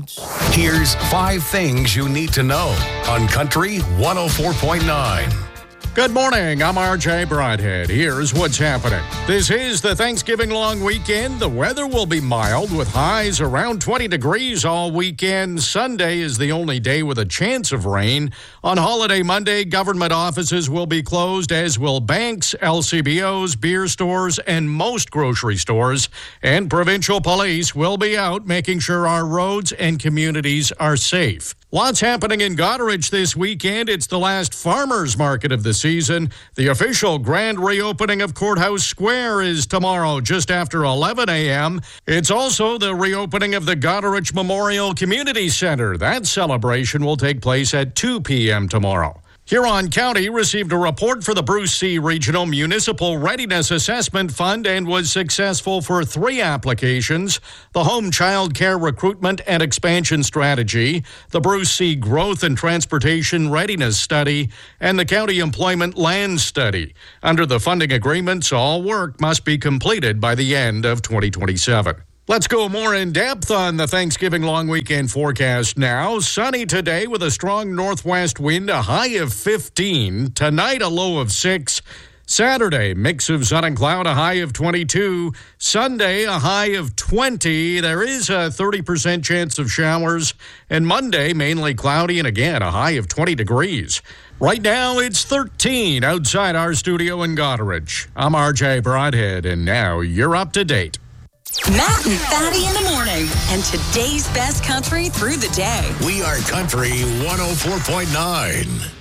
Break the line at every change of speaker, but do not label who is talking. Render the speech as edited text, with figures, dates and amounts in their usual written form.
Here's 5 things you need to know on Country 104.9.
Good morning, I'm RJ Broadhead. Here's what's happening. This is the Thanksgiving long weekend. The weather will be mild with highs around 20 degrees all weekend. Sunday is the only day with a chance of rain. On holiday Monday, government offices will be closed, as will banks, LCBOs, beer stores, and most grocery stores. And provincial police will be out making sure our roads and communities are safe. Lots happening in Goderich this weekend. It's the last farmers market of the season. The official grand reopening of Courthouse Square is tomorrow just after 11 a.m. It's also the reopening of the Goderich Memorial Community Center. That celebration will take place at 2 p.m. tomorrow. Huron County received a report for the Bruce C. Regional Municipal Readiness Assessment Fund and was successful for 3 applications: the Home Child Care Recruitment and Expansion Strategy, the Bruce C. Growth and Transportation Readiness Study, and the County Employment Land Study. Under the funding agreements, all work must be completed by the end of 2027. Let's go more in depth on the Thanksgiving long weekend forecast now. Sunny today with a strong northwest wind, a high of 15. Tonight, a low of 6. Saturday, mix of sun and cloud, a high of 22. Sunday, a high of 20. There is a 30% chance of showers. And Monday, mainly cloudy and again, a high of 20 degrees. Right now, it's 13 outside our studio in Goderich. I'm RJ Broadhead, and now you're up to date.
Matt and Fatty in the morning, and today's best country through the day.
We are Country 104.9.